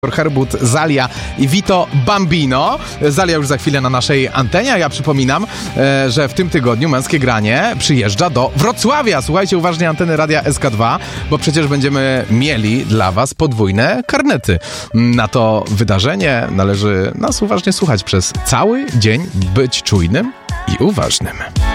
Herbut, Zalia i Vito Bambino. Zalia już za chwilę na naszej antenie, a ja przypominam, że w tym tygodniu Męskie Granie przyjeżdża do Wrocławia. Słuchajcie uważnie anteny Radia SK2, bo przecież będziemy mieli dla was podwójne karnety. Na to wydarzenie należy nas uważnie słuchać przez cały dzień, być czujnym i uważnym.